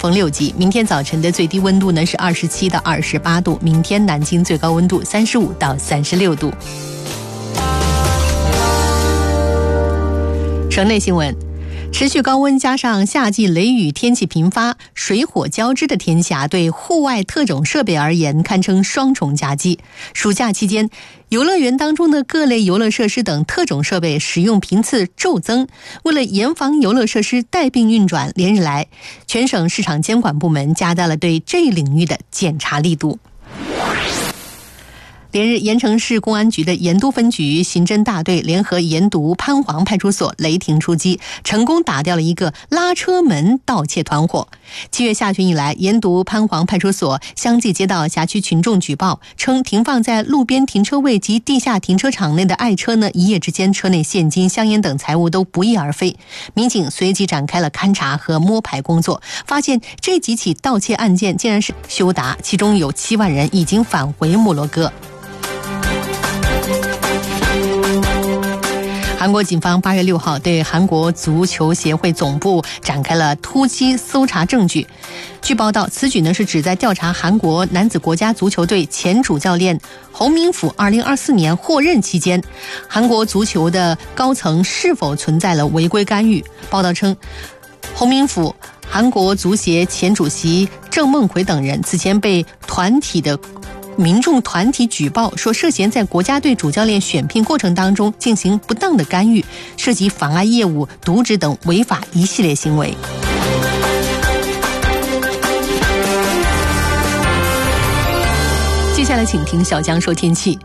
风6级。明天早晨的最低温度呢是27到28度，明天南京最高温度35到36度。城内新闻，持续高温加上夏季雷雨天气频发，水火交织的天下对户外特种设备而言堪称双重夹击。暑假期间，游乐园当中的各类游乐设施等特种设备使用频次骤增。为了严防游乐设施带病运转，连日来，全省市场监管部门加大了对这一领域的检查力度。连日，盐城市公安局的盐都分局刑侦大队联合盐都潘黄派出所雷霆出击，成功打掉了一个拉车门盗窃团伙。7月下旬以来，盐都潘黄派出所相继接到辖区群众举报，称停放在路边停车位及地下停车场内的爱车呢，一夜之间车内现金、香烟等财物都不翼而飞。民警随即展开了勘查和摸排工作，发现这几起盗窃案件竟然是修达，其中有7万人已经返回摩洛哥。韩国警方8月6号对韩国足球协会总部展开了突击搜查证据。据报道，此举呢是旨在调查韩国男子国家足球队前主教练洪明甫2024年获任期间，韩国足球的高层是否存在了违规干预。报道称，洪明甫、韩国足协前主席郑梦奎等人此前被民众团体举报说，涉嫌在国家队主教练选聘过程当中进行不当的干预，涉及妨碍业务、渎职等违法一系列行为。接下来请听小江说天气。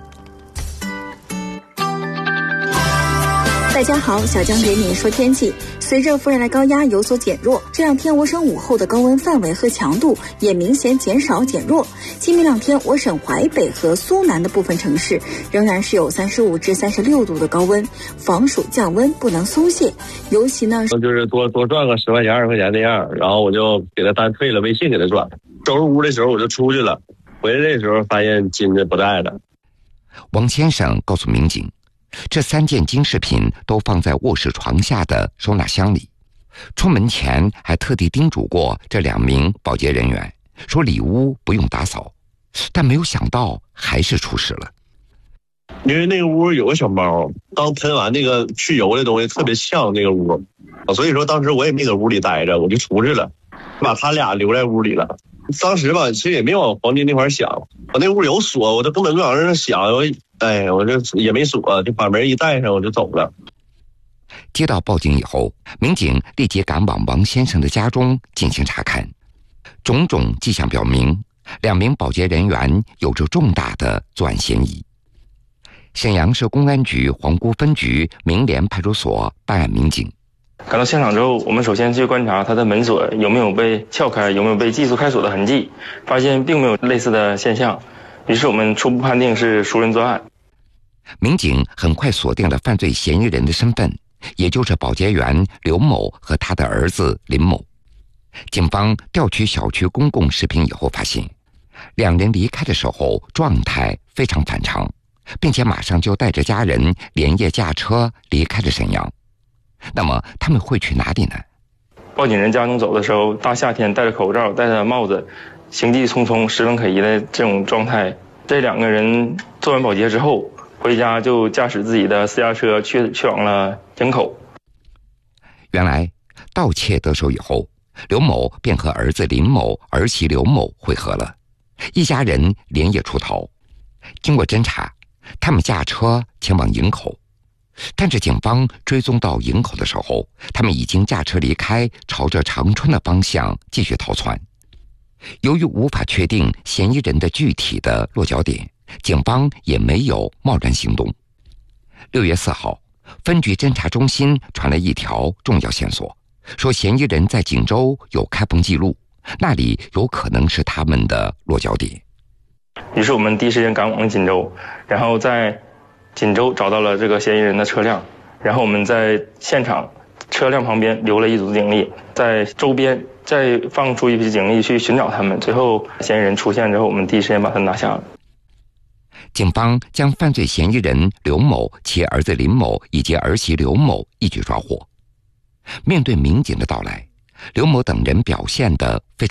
大家好，小江给您说天气。随着副热带高压有所减弱，这2天我省午后的高温范围和强度也明显减弱。今明2天，我省淮北和苏南的部分城市仍然是有35至36度的高温，防暑降温不能松懈。尤其呢， 就是多赚个10块钱20块钱那样，然后我就给他单退了，微信给他转。收拾屋的时候我就出去了，回来的时候发现金子不带了。 王先生告诉民警，这3件金饰品都放在卧室床下的收纳箱里。出门前还特地叮嘱过这2名保洁人员，说里屋不用打扫，但没有想到还是出事了。 因为那个屋有个小猫，刚喷完那个去油的东西特别呛那个屋，所以说当时我也没搁屋里待着，我就出去了，把他俩留在屋里了。当时吧，其实也没往黄金那块想，我那屋有锁，我都根本就往那想，我这也没锁，就把门一带上我就走了。 接到报警以后，民警立即赶往王先生的家中进行查看，种种迹象表明2名保洁人员有着重大的作案嫌疑。沈阳市公安局皇姑分局明联派出所办案民警赶到现场之后，我们首先去观察他的门锁有没有被撬开，有没有被技术开锁的痕迹，发现并没有类似的现象，于是我们初步判定是熟人作案。 民警很快锁定了犯罪嫌疑人的身份，也就是保洁员刘某和他的儿子林某。警方调取小区公共视频以后发现，2人离开的时候状态非常反常，并且马上就带着家人连夜驾车离开了沈阳。那么他们会去哪里呢？ 报警人家中走的时候，大夏天戴着口罩戴着帽子，行迹匆匆，十分可疑的这种状态。这2个人做完保洁之后回家，就驾驶自己的私家车去往了营口。 原来盗窃得手以后，刘某便和儿子林某、儿媳刘某会合了，一家人连夜出逃。经过侦查，他们驾车前往营口，但是警方追踪到营口的时候，他们已经驾车离开，朝着长春的方向继续逃窜。由于无法确定嫌疑人的具体的落脚点，警方也没有贸然行动。6月4号，分局侦查中心传来一条重要线索，说嫌疑人在锦州有开棚记录，那里有可能是他们的落脚点。 于是我们第一时间赶往了锦州，然后在锦州找到了这个嫌疑人的车辆，然后我们在现场车辆旁边留了一组警力，在周边再放出一批警力去寻找他们，最后嫌疑人出现之后，我们第一时间把他拿下了。 警方将犯罪嫌疑人刘某、其儿子林某以及儿媳刘某一举抓获。面对民警的到来，刘某等人表现得非常